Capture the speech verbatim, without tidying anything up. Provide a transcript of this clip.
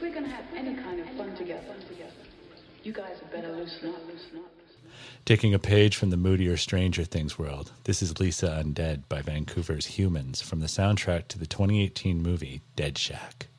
we're going to have any kind of fun together, you guys had better loosen up, loosen up. Taking a page from the moodier Stranger Things world, this is Lisa Undead by Vancouver's Humans from the soundtrack to the twenty eighteen movie Dead Shack.